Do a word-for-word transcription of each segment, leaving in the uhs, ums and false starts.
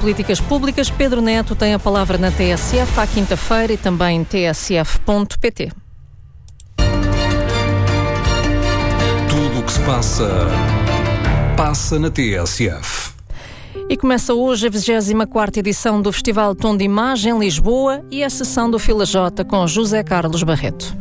políticas públicas. Pedro Neto tem a palavra na T S F à quinta-feira e também em t s f ponto p t. Tudo o que se passa, passa na T S F. E começa hoje a vigésima quarta edição do Festival Tom de Imagem em Lisboa e a sessão do Fila J com José Carlos Barreto.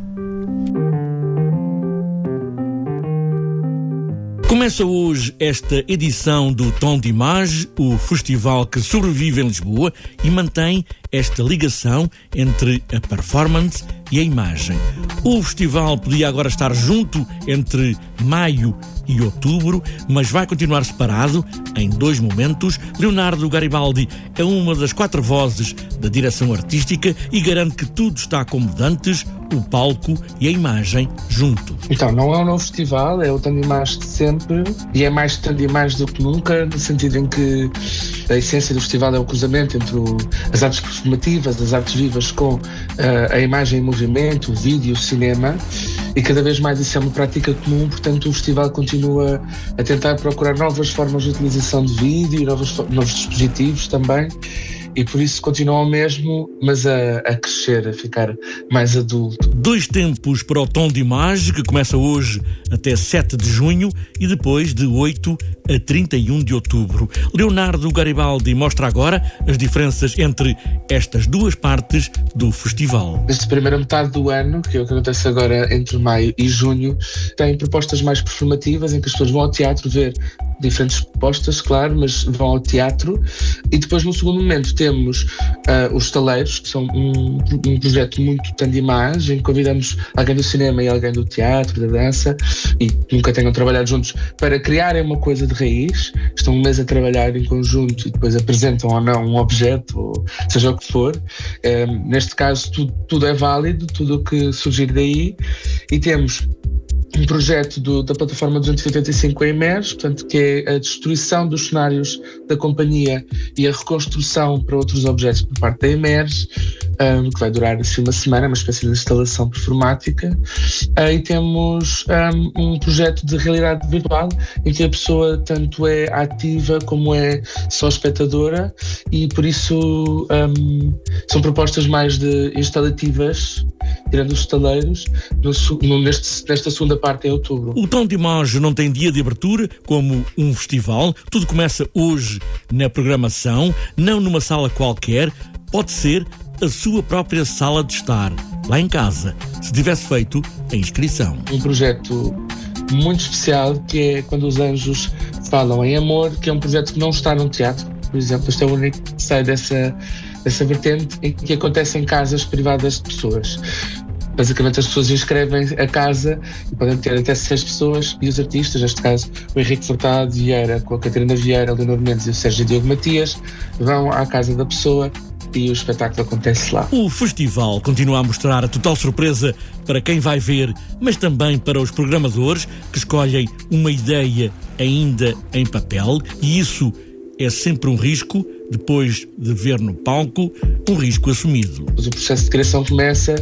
Começa hoje esta edição do Tom de Imagem, o festival que sobrevive em Lisboa e mantém esta ligação entre a performance e a imagem. O festival podia agora estar junto entre maio e outubro, mas vai continuar separado em dois momentos. Leonardo Garibaldi é uma das quatro vozes da direção artística e garante que tudo está como dantes, o palco e a imagem juntos. Então, não é um novo festival, é o Tom de Imagem de sempre e é mais Tom de Imagem do que nunca, no sentido em que a essência do festival é o cruzamento entre o, as artes performativas, as artes vivas com uh, a imagem em movimento, o vídeo, o cinema, e cada vez mais isso é uma prática comum. Portanto, o festival continua a tentar procurar novas formas de utilização de vídeo, novos, novos dispositivos também, e por isso continua o mesmo, mas a, a crescer, a ficar mais adulto. Dois tempos para o Tom de Imagem, que começa hoje até sete de junho e depois de oito a trinta e um de outubro. Leonardo Garibaldi mostra agora as diferenças entre estas duas partes do festival. Nesta primeira metade do ano, que é o que acontece agora entre maio e junho, tem propostas mais performativas, em que as pessoas vão ao teatro ver diferentes propostas, claro, mas vão ao teatro. E depois, no segundo momento, temos uh, os Estaleiros, que são um, um projeto muito Tom de Imagem, em que convidamos alguém do cinema e alguém do teatro, da dança, e que nunca tenham trabalhado juntos, para criarem uma coisa de raiz. Estão um mês a trabalhar em conjunto e depois apresentam ou não um objeto, ou seja o que for. Um, neste caso, tudo, tudo é válido, tudo o que surgir daí. E temos um projeto do, da plataforma duzentos e oitenta e cinco E M E R S, portanto, que é a destruição dos cenários da companhia e a reconstrução para outros objetos por parte da E M E R S, um, que vai durar assim uma semana, uma espécie de instalação performática. Uh, e temos um, um projeto de realidade virtual, em que a pessoa tanto é ativa como é só espectadora, e por isso um, são propostas mais de instalativas, tirando os estaleiros, no, no, neste, nesta segunda parte em outubro. O Tom de Imagem não tem dia de abertura, como um festival. Tudo começa hoje na programação, não numa sala qualquer. Pode ser a sua própria sala de estar, lá em casa, se tivesse feito a inscrição. Um projeto muito especial, que é Quando os Anjos Falam em Amor, que é um projeto que não está num teatro, por exemplo. Este é o único que sai dessa, dessa vertente, em que acontece em casas privadas de pessoas. Basicamente, as pessoas inscrevem a casa e podem ter até seis pessoas, e os artistas, neste caso o Henrique Furtado Vieira, com a Catarina Vieira, a Leonor Mendes e o Sérgio Diogo Matias, vão à casa da pessoa e o espetáculo acontece lá. O festival continua a mostrar a total surpresa para quem vai ver, mas também para os programadores que escolhem uma ideia ainda em papel, e isso é sempre um risco. Depois de ver no palco, um risco assumido. O processo de criação começa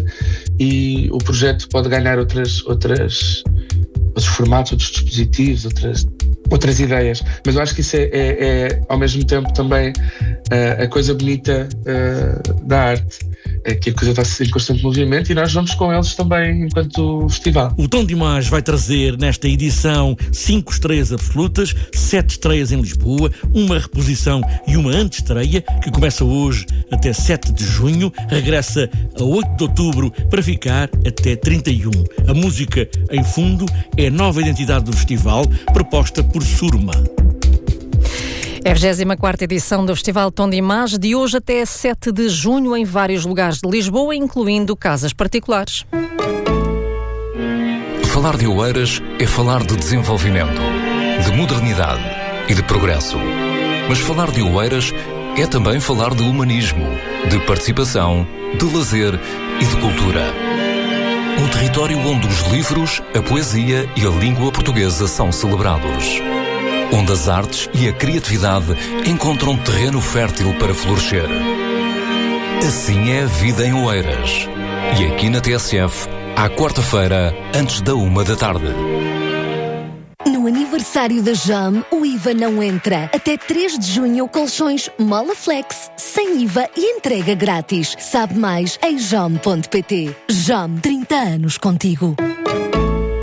e o projeto pode ganhar outras, outras, outros formatos, outros dispositivos, outras, outras ideias. Mas eu acho que isso é, é, é ao mesmo tempo também uh, a coisa bonita uh, da arte. É que a coisa está em constante movimento e nós vamos com eles também enquanto festival. O Tom de Imagem vai trazer nesta edição cinco estreias absolutas, sete estreias em Lisboa, uma reposição e uma antestreia, que começa hoje até sete de junho, regressa a oito de outubro para ficar até trinta e um. A música em fundo é a nova identidade do festival, proposta por Surma. É a vigésima quarta edição do Festival Tom de Imagem, de hoje até sete de junho, em vários lugares de Lisboa, incluindo casas particulares. Falar de Oeiras é falar de desenvolvimento, de modernidade e de progresso. Mas falar de Oeiras é também falar de humanismo, de participação, de lazer e de cultura. Um território onde os livros, a poesia e a língua portuguesa são celebrados. Onde as artes e a criatividade encontram terreno fértil para florescer. Assim é a vida em Oeiras. E aqui na T S F, à quarta-feira, antes da uma da tarde. No aniversário da Jam, o I V A não entra. Até três de junho, colchões Molaflex, sem I V A e entrega grátis. Sabe mais em jam ponto pt. Jam, trinta anos contigo.